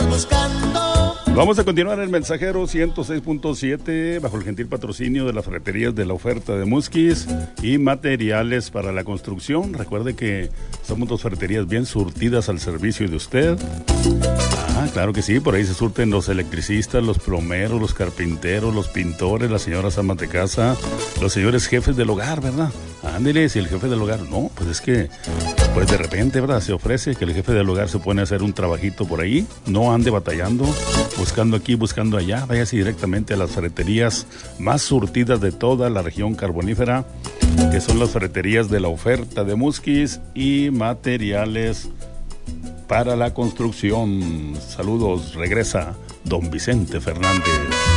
andas buscando. Vamos a continuar en Mensajero 106.7 bajo el gentil patrocinio de las ferreterías de la oferta de Musquis y materiales para la construcción. Recuerde que somos dos ferreterías bien surtidas al servicio de usted. Claro que sí, por ahí se surten los electricistas, los plomeros, los carpinteros, los pintores, las señoras amas de casa, los señores jefes del hogar, ¿verdad? Ándele, si el jefe del hogar, no, pues es que, pues de repente, ¿verdad? Se ofrece que el jefe del hogar se pone a hacer un trabajito por ahí, no ande batallando, buscando aquí, buscando allá, váyase directamente a las ferreterías más surtidas de toda la región carbonífera, que son las ferreterías de la oferta de Musquis y materiales para la construcción. Saludos, regresa don Vicente Fernández.